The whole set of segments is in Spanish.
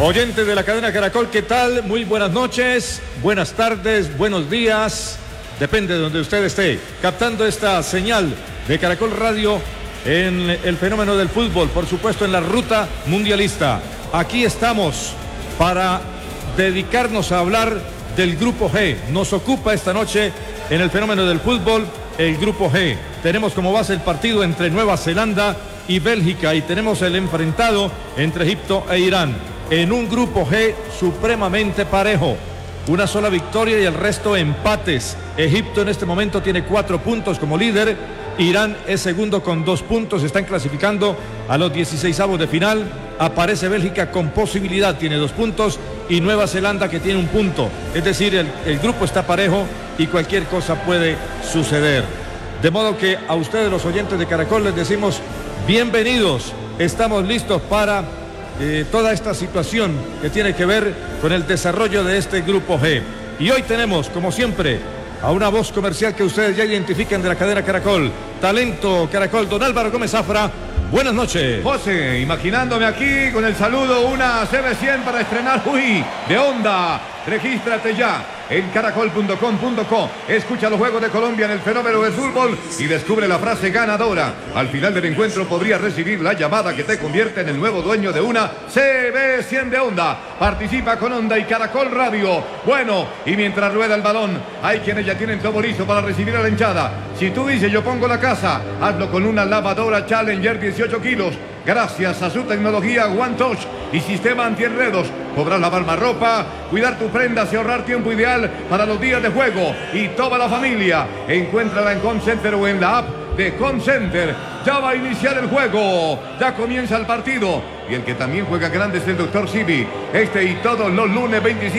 Oyentes de la cadena Caracol, ¿qué tal? Muy buenas noches, buenas tardes, buenos días. Depende de donde usted esté, captando esta señal de Caracol Radio en el fenómeno del fútbol, por supuesto en la ruta mundialista. Aquí estamos para dedicarnos a hablar del Grupo G. Nos ocupa esta noche en el fenómeno del fútbol el Grupo G. Tenemos como base el partido entre Nueva Zelanda y Bélgica y tenemos el enfrentado entre Egipto e Irán. En un Grupo G supremamente parejo. Una sola victoria y el resto empates. Egipto en este momento tiene 4 puntos como líder. Irán es segundo con 2 puntos. Están clasificando a los 16avos de final. Aparece Bélgica con posibilidad, tiene 2 puntos. Y Nueva Zelanda que tiene 1 punto. Es decir, el grupo está parejo y cualquier cosa puede suceder. De modo que a ustedes los oyentes de Caracol les decimos bienvenidos. Estamos listos para toda esta situación que tiene que ver con el desarrollo de este Grupo G. Y hoy tenemos, como siempre, a una voz comercial que ustedes ya identifican de la cadena Caracol. Talento Caracol, don Álvaro Gómez Zafra. Buenas noches. José, imaginándome aquí con el saludo, una CB100 para estrenar de Honda. Regístrate ya en caracol.com.co. Escucha los Juegos de Colombia en el fenómeno del fútbol y descubre la frase ganadora. Al final del encuentro podrías recibir la llamada que te convierte en el nuevo dueño de una CB100 de Honda. Participa con Honda y Caracol Radio. Bueno, y mientras rueda el balón, hay quienes ya tienen todo listo para recibir a la hinchada. Si tú dices yo pongo la casa, hazlo con una lavadora Challenger 18 kilos. Gracias a su tecnología One Touch y sistema antienredos, podrás lavar más ropa, cuidar tus prendas y ahorrar tiempo ideal para los días de juego. Y toda la familia, encuéntrala en Concenter o en la app de Concenter. Ya va a iniciar el juego, ya comienza el partido. Y el que también juega grande es el Dr. Sibi. Este y todos los lunes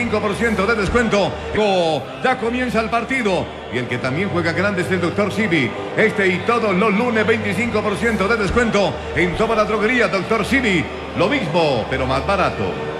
25% de descuento. Ya comienza el partido. Y el que también juega grande es el Dr. Sibi. Este y todos los lunes 25% de descuento en toda la droguería Dr. Sibi. Lo mismo, pero más barato.